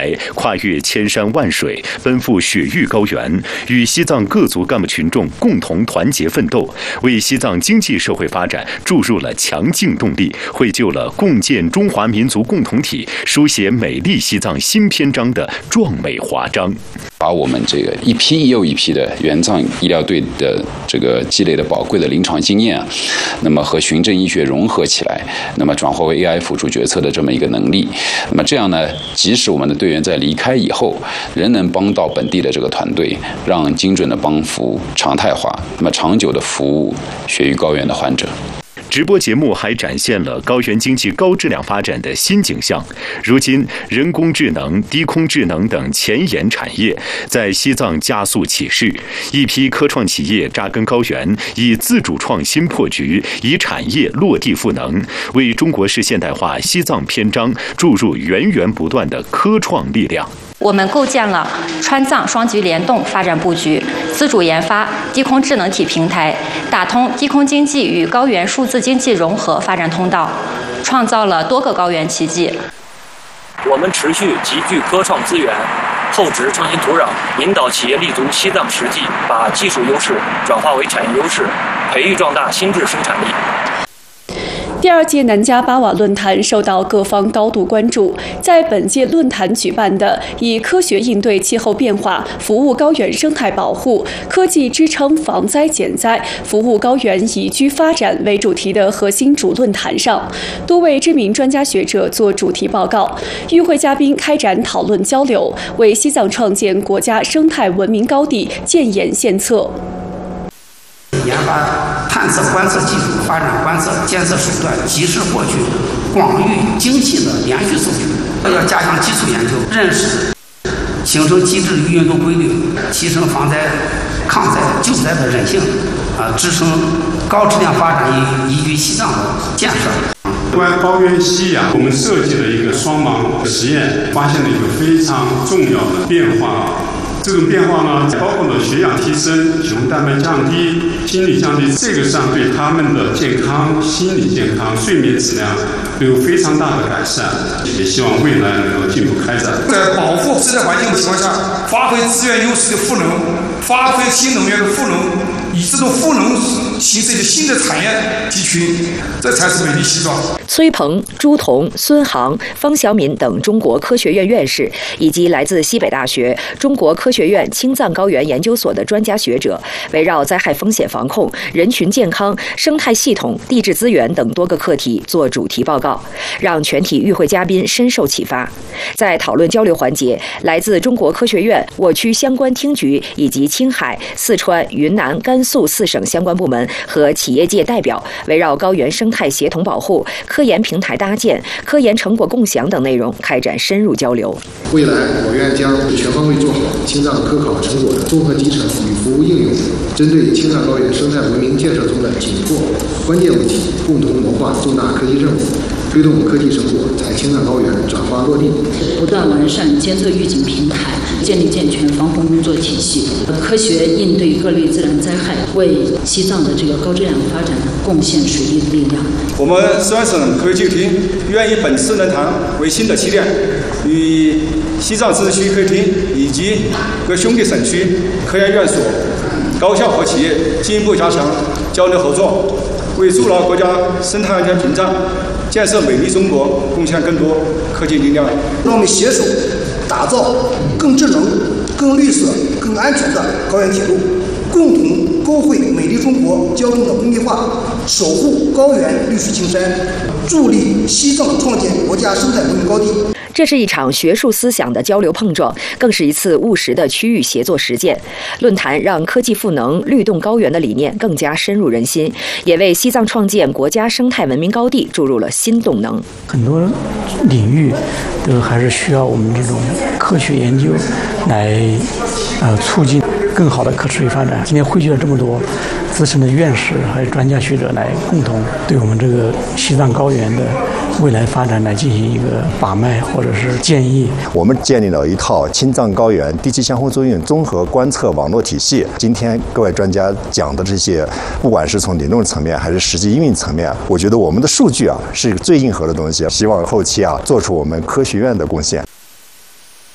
台，跨越千山万水，奔赴雪域高原，与西藏各族干部群众共同团结奋斗，为西藏经济社会发展注入了强劲动力，绘就了共建中华民族共同体、书写美丽西藏新篇章的壮美华章。 把我们这个一批又一批的援藏医疗队的这个积累的宝贵的临床经验那么和循证医学融合起来，那么转化为 AI 辅助决策的这么一个能力。那么这样呢，即使我们的队员在离开以后，仍能帮到本地的这个团队，让精准的帮扶常态化，那么长久的服务雪域高原的患者。 直播节目还展现了高原经济高质量发展的新景象。如今，人工智能、低空智能等前沿产业在西藏加速起势，一批科创企业扎根高原，以自主创新破局，以产业落地赋能，为中国式现代化西藏篇章注入源源不断的科创力量。 我们构建了川藏双局联动发展布局，自主研发低空智能体平台，打通低空经济与高原数字经济融合发展通道，创造了多个高原奇迹。 我们持续集聚科创资源，厚植创新土壤，引导企业立足西藏实际，把技术优势转化为产业优势，培育壮大新质生产力。 第二届南迦巴瓦论坛受到各方高度关注。在本届论坛举办的以科学应对气候变化、服务高原生态保护、科技支撑防灾减灾、服务高原宜居发展为主题的核心主论坛上，多位知名专家学者做主题报告，与会嘉宾开展讨论交流，为西藏创建国家生态文明高地建言献策。 研发探测观测技术，发展观测监测手段，及时获取广域精细的连续数据。要加强基础研究，认识形成机制运动规律，提升防灾、抗灾、救灾的韧性，支撑高质量发展宜居西藏的建设。 关于高原吸氧，我们设计了一个双盲实验，发现了一个非常重要的变化。这种变化呢，包括了血氧提升、血红蛋白降低、心理降低，这个上对他们的健康、心理健康、睡眠质量都有非常大的改善。也希望未来能够进一步开展。 在保护自然环境的情况下，发挥资源优势的赋能，发挥新能源的赋能，以这种赋能形成一个新的产业集群，这才是美丽西藏。 崔鹏、朱彤、孙航、方晓敏等中国科学院院士，以及来自西北大学、中国科学院青藏高原研究所的专家学者，围绕灾害风险防控、人群健康、生态系统、地质资源等多个课题做主题报告，让全体与会嘉宾深受启发。在讨论交流环节，来自中国科学院、我区相关厅局以及青海、四川、云南、甘肃4省相关部门和企业界代表，围绕高原生态协同保护、科研平台搭建、科研成果共享等内容开展深入交流。 未来，我院将全方位做好青藏科考成果的综合集成与服务应用，针对青藏高原生态文明建设中的紧迫关键问题，共同谋划重大科技任务，推动科技成果在青藏高原转化落地， 不断完善监测预警平台，建立健全防洪工作体系，科学应对各类自然灾害，为西藏的这个高质量发展贡献水力的力量。 我们3省科技厅愿以本次论坛为新的起点，与西藏自治区科技厅以及各兄弟省区科研院所、高校和企业进一步加强交流合作，为筑牢国家生态安全屏障、建设美丽中国贡献更多科技力量。 让我们携手打造更智能、更绿色、更安全的高原铁路，共同勾绘美丽中国交通的工业化，守护高原绿水青山，助力西藏创建国家生态文明高地。 这是一场学术思想的交流碰撞，更是一次务实的区域协作实践。论坛让科技赋能、律动高原的理念更加深入人心，也为西藏创建国家生态文明高地注入了新动能。 很多领域都还是需要我们这种科学研究来促进更好的可持续发展。今天汇聚了这么多资深的院士还有专家学者来共同对我们这个西藏高原的未来发展来进行一个把脉或者是建议。 我们建立了一套青藏高原地气相互作用综合观测网络体系。今天各位专家讲的这些，不管是从理论层面还是实际应用层面，我觉得我们的数据是最硬核的东西。希望后期做出我们科学院的贡献。